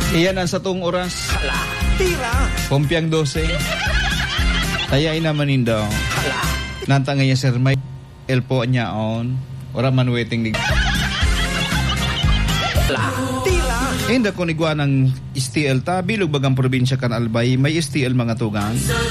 Iyan ang satong oras. Hala, tira. Pompiang 12. Tayain naman daw. Hala. Nanta nga sir may elpo niya on. Ora man waiting ni. Hala, tira. Inda ko nigwa ng STL ta bilog bagang probinsya kan Albay may STL mga tugang.